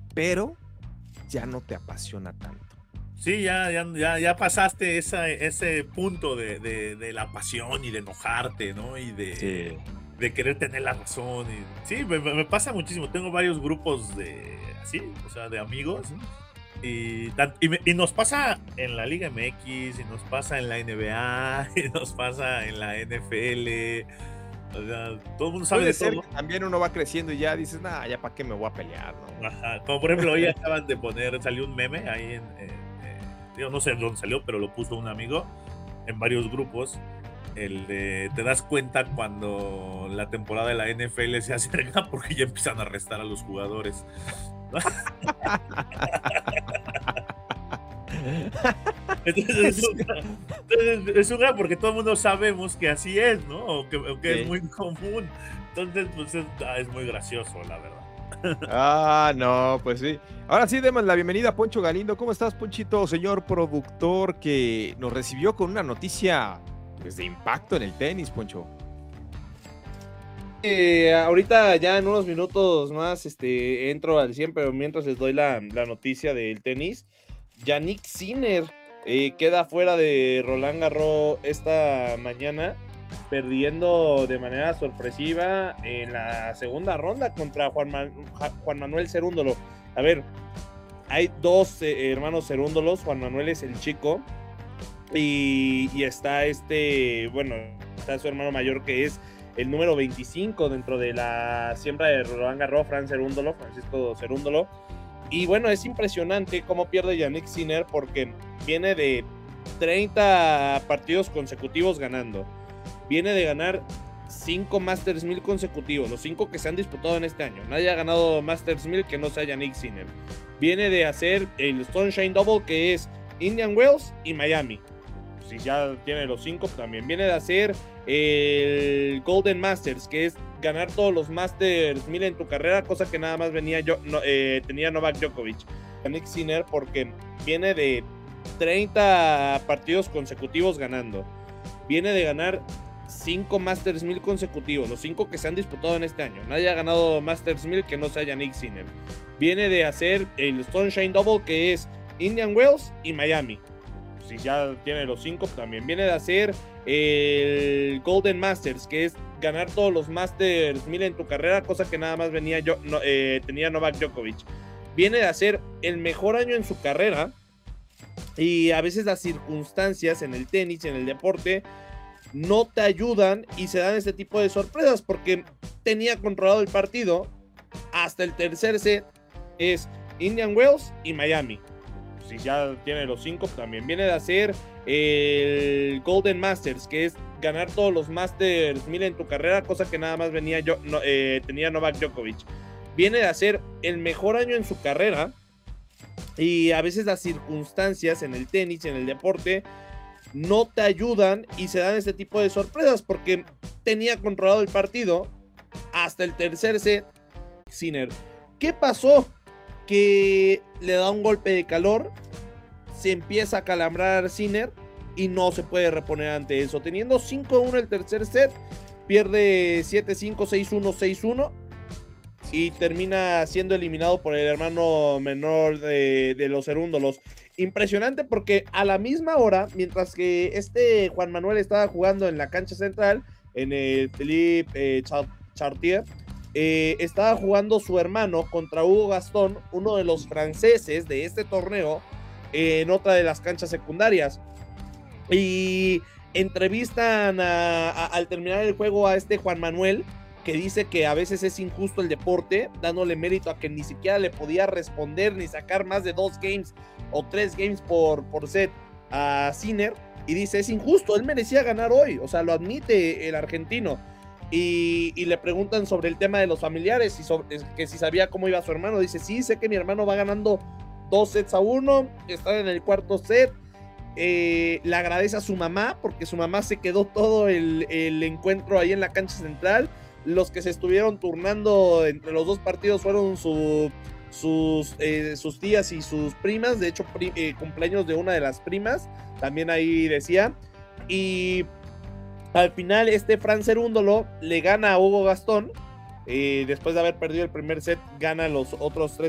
pero ya no te apasiona tanto. Sí, ya pasaste ese punto de la pasión y de enojarte, ¿no? Y Sí. de querer tener la razón. Y sí, me pasa muchísimo. Tengo varios grupos de así, o sea, de amigos. Ujú. Y nos pasa en la Liga MX, y nos pasa en la NBA, y nos pasa en la NFL. O sea, todo el mundo sabe Puede de ser todo. que también uno va creciendo y ya dices: "No, ya para qué me voy a pelear", ¿no? Ajá, como por ejemplo, hoy acaban de poner, salió un meme ahí digo, no sé dónde salió, pero lo puso un amigo en varios grupos. El de te das cuenta cuando la temporada de la NFL se acerca porque ya empiezan a arrestar a los jugadores. Entonces Sí. es una porque todo el mundo sabemos que así es, ¿no? O que es Sí. muy común. Entonces, pues es muy gracioso, la verdad. No, pues sí. Ahora sí, demos la bienvenida a Poncho Galindo. ¿Cómo estás, Ponchito, señor productor que nos recibió con una noticia, pues, de impacto en el tenis, Poncho? Ahorita ya en unos minutos más entro al 100, pero mientras les doy la noticia del tenis, Yannick Sinner queda fuera de Roland Garros esta mañana, perdiendo de manera sorpresiva en la segunda ronda contra Juan Manuel Cerúndolo. A ver, hay dos hermanos Cerúndolos, Juan Manuel es el chico y está bueno, está su hermano mayor que es el número 25 dentro de la siembra de Roland Garros, Francisco Cerúndolo. Y bueno, es impresionante cómo pierde Yannick Sinner porque viene de 30 partidos consecutivos ganando. Viene de ganar 5 Masters 1000 consecutivos, los 5 que se han disputado en este año. Nadie ha ganado Masters 1000 que no sea Yannick Sinner. Viene de hacer el Sunshine Double, que es Indian Wells y Miami. Si ya tiene los 5, también viene de hacer el Golden Masters, que es ganar todos los Masters 1000 en tu carrera, cosa que nada más tenía Novak Djokovic. Yannick Sinner porque viene de 30 partidos consecutivos ganando. Viene de ganar 5 Masters 1000 consecutivos, los 5 que se han disputado en este año. Nadie ha ganado Masters 1000 que no sea Yannick Sinner. Viene de hacer el Sunshine Double, que es Indian Wells y Miami. Si ya tiene los 5, también viene de hacer el Golden Masters, que es ganar todos los Masters 1000 en tu carrera, cosa que nada más tenía Novak Djokovic. Viene de hacer el mejor año en su carrera, y a veces las circunstancias en el tenis, en el deporte, no te ayudan y se dan este tipo de sorpresas, porque tenía controlado el partido hasta el tercer set, es Indian Wells y Miami. Si ya tiene los 5, también viene de hacer el Golden Masters, que es ganar todos los Masters 1000 en tu carrera, cosa que nada más tenía Novak Djokovic. Viene de hacer el mejor año en su carrera, y a veces las circunstancias en el tenis, en el deporte, no te ayudan y se dan este tipo de sorpresas, porque tenía controlado el partido hasta el tercer set Sinner. ¿Qué pasó? Que le da un golpe de calor, se empieza a calambrar Sinner y no se puede reponer ante eso. Teniendo 5-1 el tercer set, pierde 7-5, 6-1, 6-1 y termina siendo eliminado por el hermano menor de los Cerúndolos. Impresionante, porque a la misma hora, mientras que Juan Manuel estaba jugando en la cancha central, en el Philippe Chartier, estaba jugando su hermano contra Hugo Gastón, uno de los franceses de este torneo, en otra de las canchas secundarias. Y entrevistan al terminar el juego a Juan Manuel, que dice que a veces es injusto el deporte, dándole mérito a que ni siquiera le podía responder ni sacar más de 2 games o 3 games por set a Sinner, y dice, es injusto, él merecía ganar hoy, o sea, lo admite el argentino. Y le preguntan sobre el tema de los familiares, que si sabía cómo iba su hermano. Dice, sí, sé que mi hermano va ganando 2-1, está en el cuarto set. Le agradece a su mamá, porque su mamá se quedó todo el encuentro ahí en la cancha central. Los que se estuvieron turnando entre los dos partidos fueron sus tías y sus primas. De hecho, cumpleaños de una de las primas, también ahí decía. Y al final Fran Cerúndolo le gana a Hugo Gastón. Después de haber perdido el primer set, gana los otros 3